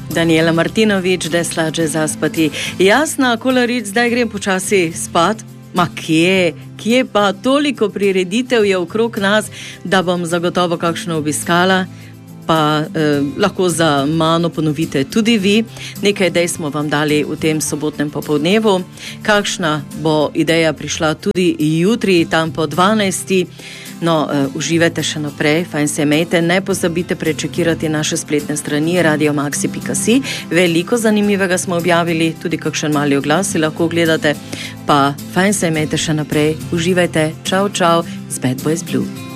Daniela Martinović, da slađe zaspati. Jasna, Kolarič, zdaj grem počasi spat. Ma kje pa toliko prireditev je okrog nas, da bom zagotovo kakšno obiskala, pa lahko za mano ponovite tudi vi. Nekaj idej smo vam dali v tem sobotnem popoldnevu. Kakšna bo ideja prišla tudi jutri, tam po 12. No, uživajte še naprej, fajn se imejte, ne pozabite prečekirati naše spletne strani radiomaxi.si. Veliko zanimivega smo objavili, tudi kakšen mali oglas si lahko gledate, pa fajn se imejte še naprej, uživajte, čau, z Bad Boys Blue.